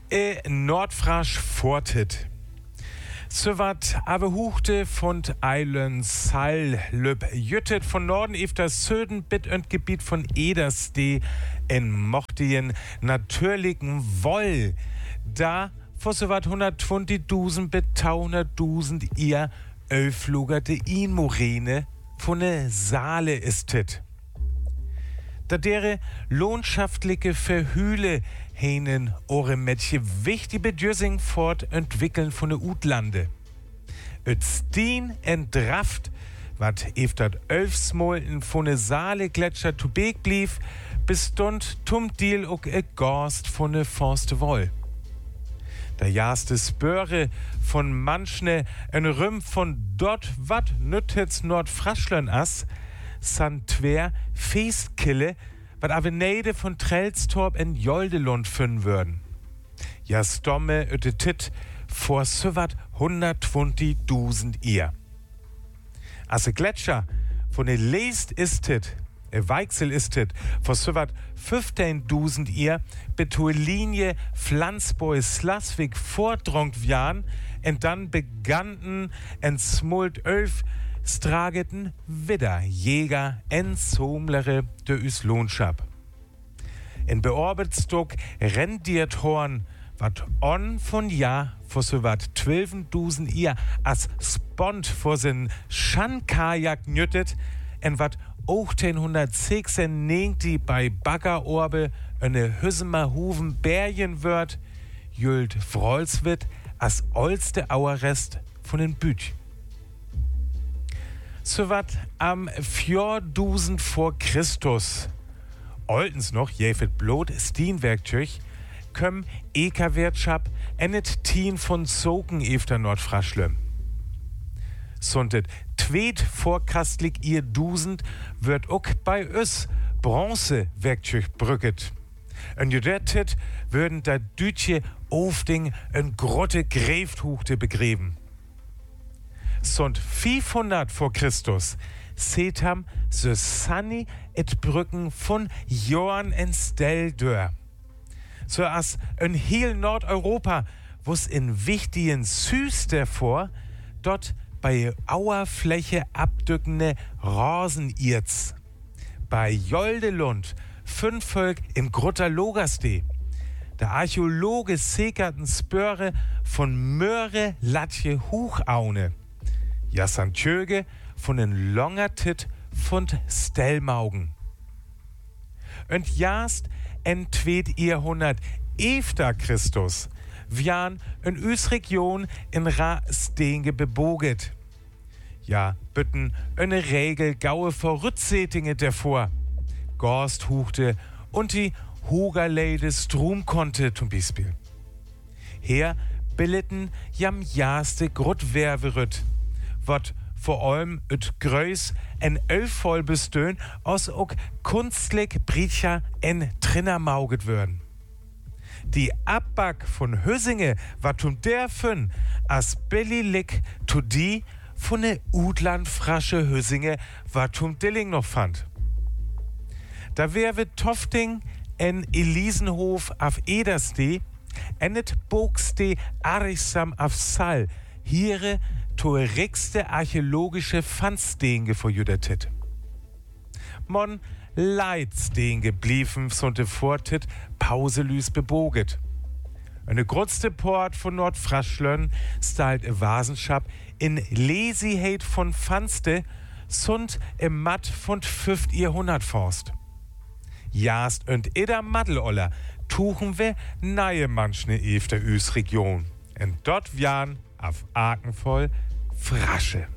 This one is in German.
Nordfrasch fortet. So wat aber huchte von Eilen Sall löb jüttet von Norden efter Söden bit und Gebiet von Edersdee in Mochtien natürlichen Woll. Da vor so wat 120.000 bis 200.000 ihr öflugerte Inmorene von ne Saale istet. Da dere lohnschaftliche Verhühle henen ore Mädchen wichtige Bedürfing fort entwickeln von de Utlande. Et Steen entraft, wat eftat 11 Smolten von de Saale Gletscher zu Beek blieb, bis dont tum Deal ook Gorst von de Forste Woll. Da jaste Spöre von manchne en Rüm von dort wat nüttet's Nordfraschlern ass, Santwer Feestkille, wat Avenede von Trellstorp en Joldelund fünn würden. Ja stomme ötetit vor so wat 120.000 ihr. Asse Gletscher von de Leest istet, Weichsel istet, vor so wat 15.000 ihr, betue Linie Pflanzboi Slasvik vordrongt wjan, en dann begannten en smult 11 strageten wieder Jäger en Somlere de Üslohnschap. In Beorbetstuk rendiert Horn, wat on von Jahr vor so wat 12.000 ihr as Spont vor sin Schankajak nüttet, en wat 1896 bei Baggerorbe eine Hüssemer Huven Bergen wird, jült Frolswit as olste Auerrest von den Büt. So wat am 4000 vor Christus, oltens noch, jäfet blot Stienwerktöch, kömm Eka-Wirtschap ennet Tien von Soken efter Nordfraschle. Sontet tweet vorkastlich ihr Dusend wird ook bei ös Bronze-Werktöch brücket. En judettet würden da Dütje Ofding en grotte Gräfthuchte begräben. Sont 500 vor Christus setam so Sunny et Brücken von Jorn en Steldör. So as en heel Nordeuropa, wo's in wichtigen Süß davor, dort bei Auerfläche abdückende Rosenirz. Bei Joldelund, 5 Völk in Grutter Logerstee. Der Archäologe sekerten Spöre von Möhre Latje Huchaune. Jassan Tjöge von den Longertit von Stellmaugen. Und jast entweht ihr 100 efter Christus, wjan in Üsregion in Ra-Stenge beboget. Ja, bütten eine Regel gaue vor Rützetinge davor. Gorst huchte und die Hugerleide Strum konnte zum Beispiel. Her billeten jam jaste Grutwerverüt, wat vor allem üt Größ en voll bestön aus ook kunstlich Bricher en Trinnermauget würden. Die Abback von Hüssinge wat tum der fün as billig to die von ne Utlandfrasche Hüssinge wat tum Dilling noch fand. Da wär Tofting en Elisenhof auf Edersdee ennet Bogstee Arisam auf Sall hiere toerigste archäologische Pfandstenge vor Judatit. Mon Leitstenge bliefen sonte fortit pauselüs beboget. Eine grützte Port von Nordfraschlön stylt e Vasenschap in Lesiheit von Pfandste sund im Matt von 5. Jahrhundert Forst. Jast und eder Maddeloller tuchen wir neue manchne efter Üs Region. Und dort wjan auf Akenvoll Frasche.